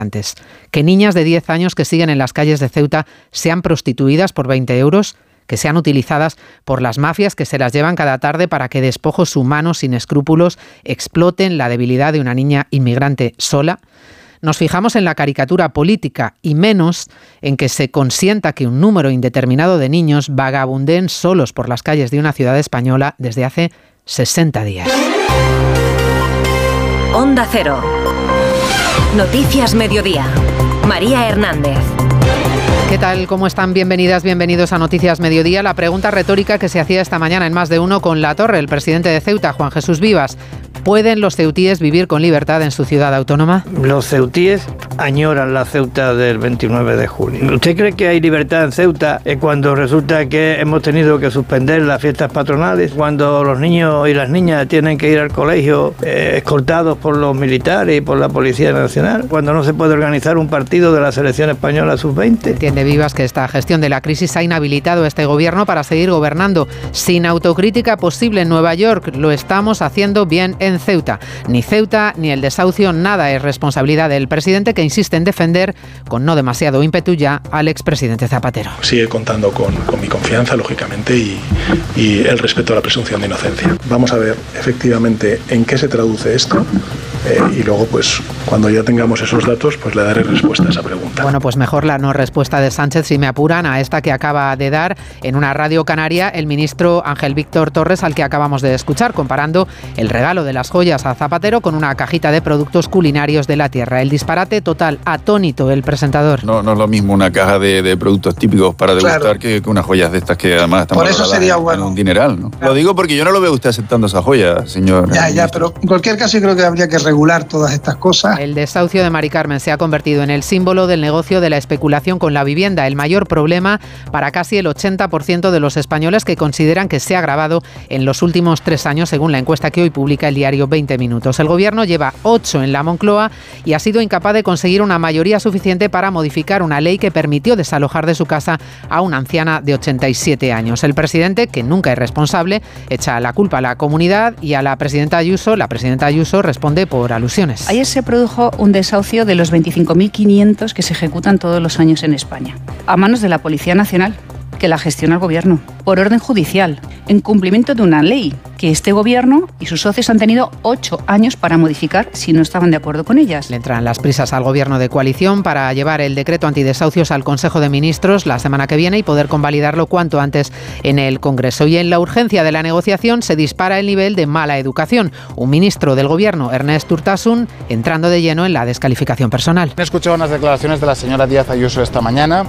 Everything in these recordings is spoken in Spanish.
Que niñas de 10 años que siguen en las calles de Ceuta sean prostituidas por 20 euros, que sean utilizadas por las mafias que se las llevan cada tarde para que despojos humanos sin escrúpulos exploten la debilidad de una niña inmigrante sola. Nos fijamos en la caricatura política y menos en que se consienta que un número indeterminado de niños vagabundeen solos por las calles de una ciudad española desde hace 60 días. Onda Cero. Noticias Mediodía. María Hernández. ¿Qué tal? ¿Cómo están? Bienvenidas, bienvenidos a Noticias Mediodía. La pregunta retórica que se hacía esta mañana en Más de Uno con Latorre, el presidente de Ceuta, Juan Jesús Vivas. ¿Pueden los ceutíes vivir con libertad en su ciudad autónoma? Los ceutíes añoran la Ceuta del 29 de junio. ¿Usted cree que hay libertad en Ceuta cuando resulta que hemos tenido que suspender las fiestas patronales? Cuando los niños y las niñas tienen que ir al colegio escoltados por los militares y por la Policía Nacional? Cuando no se puede organizar un partido de la selección española sub-20. Entiende Vivas que esta gestión de la crisis ha inhabilitado a este gobierno para seguir gobernando. Sin autocrítica posible en Nueva York, lo estamos haciendo bien en Ceuta. Ni Ceuta ni el desahucio, nada es responsabilidad del presidente, que insiste en defender, con no demasiado ímpetu ya, al expresidente Zapatero. Sigue contando con mi confianza, lógicamente, y el respeto a la presunción de inocencia. Vamos a ver efectivamente en qué se traduce esto. Y luego, pues, cuando ya tengamos esos datos, pues le daré respuesta a esa pregunta. Bueno, pues mejor la no respuesta de Sánchez, si me apuran, a esta que acaba de dar en una radio canaria el ministro Ángel Víctor Torres, al que acabamos de escuchar, comparando el regalo de las joyas a Zapatero con una cajita de productos culinarios de la tierra. El disparate total, atónito el presentador. No es lo mismo una caja de productos típicos para degustar que unas joyas de estas que además están por eso sería bueno un dineral, ¿no? Lo digo porque yo no lo veo usted aceptando esa joya, señor. Ya, pero en cualquier caso yo creo que habría que regular todas estas cosas. El desahucio de Mari Carmen se ha convertido en el símbolo del negocio de la especulación con la vivienda, el mayor problema para casi el 80% de los españoles, que consideran que se ha agravado en los últimos 3 años, según la encuesta que hoy publica el diario 20 Minutos. El gobierno lleva 8 en la Moncloa y ha sido incapaz de conseguir una mayoría suficiente para modificar una ley que permitió desalojar de su casa a una anciana de 87 años. El presidente, que nunca es responsable, echa la culpa a la comunidad y a la presidenta Ayuso. La presidenta Ayuso responde por alusiones. Ayer se produjo un desahucio de los 25.500 que se ejecutan todos los años en España, a manos de la Policía Nacional, que la gestiona el gobierno, por orden judicial, en cumplimiento de una ley que este gobierno y sus socios han tenido 8 años para modificar si no estaban de acuerdo con ellas. Le entran las prisas al gobierno de coalición para llevar el decreto antidesahucios al Consejo de Ministros la semana que viene y poder convalidarlo cuanto antes en el Congreso. Y en la urgencia de la negociación se dispara el nivel de mala educación. Un ministro del gobierno, Ernest Urtasun, entrando de lleno en la descalificación personal. He escuchado unas declaraciones de la señora Díaz Ayuso esta mañana,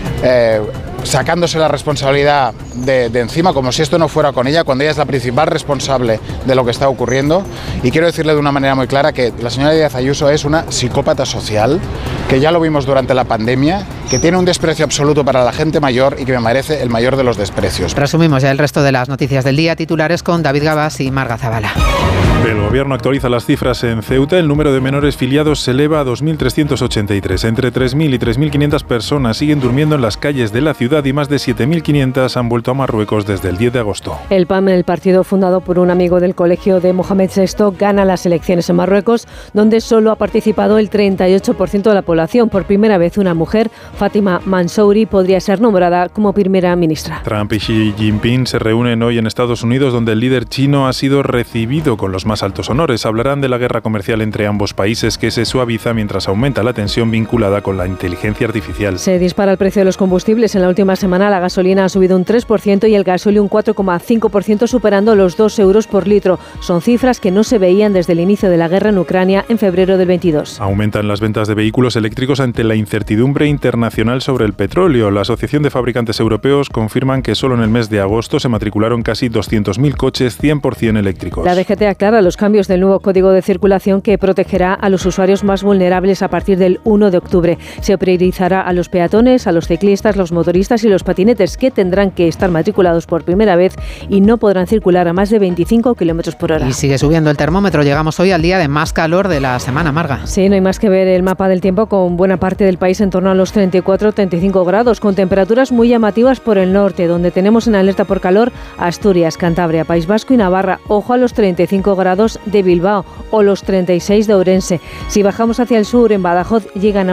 sacándose la responsabilidad de encima, como si esto no fuera con ella, cuando ella es la principal responsable de lo que está ocurriendo. Y quiero decirle de una manera muy clara que la señora Díaz Ayuso es una psicópata social, que ya lo vimos durante la pandemia, que tiene un desprecio absoluto para la gente mayor y que me merece el mayor de los desprecios. Resumimos ya el resto de las noticias del día, titulares con David Gabás y Marga Zavala. El gobierno actualiza las cifras en Ceuta. El número de menores filiados se eleva a 2.383. Entre 3.000 y 3.500 personas siguen durmiendo en las calles de la ciudad y más de 7.500 han vuelto a Marruecos desde el 10 de agosto. El PAM, el partido fundado por un amigo del colegio de Mohamed VI, gana las elecciones en Marruecos, donde solo ha participado el 38% de la población. Por primera vez, una mujer, Fátima Mansouri, podría ser nombrada como primera ministra. Trump y Xi Jinping se reúnen hoy en Estados Unidos, donde el líder chino ha sido recibido con los más altos honores. Hablarán de la guerra comercial entre ambos países, que se suaviza mientras aumenta la tensión vinculada con la inteligencia artificial. Se dispara el precio de los combustibles. En la última semana la gasolina ha subido un 3% y el gasóleo un 4,5%, superando los 2 euros por litro. Son cifras que no se veían desde el inicio de la guerra en Ucrania en febrero del 22. Aumentan las ventas de vehículos eléctricos ante la incertidumbre internacional sobre el petróleo. La Asociación de Fabricantes Europeos confirman que solo en el mes de agosto se matricularon casi 200.000 coches 100% eléctricos. La DGT aclara los cambios del nuevo Código de Circulación que protegerá a los usuarios más vulnerables a partir del 1 de octubre. Se priorizará a los peatones, a los ciclistas, los motoristas y los patinetes, que tendrán que estar matriculados por primera vez y no podrán circular a más de 25 km por hora. Y sigue subiendo el termómetro. Llegamos hoy al día de más calor de la semana, Marga. Sí, no hay más que ver el mapa del tiempo, con buena parte del país en torno a los 34-35 grados, con temperaturas muy llamativas por el norte, donde tenemos en alerta por calor Asturias, Cantabria, País Vasco y Navarra. Ojo a los 35 grados de Bilbao o los 36 de Ourense. Si bajamos hacia el sur, en Badajoz llegan a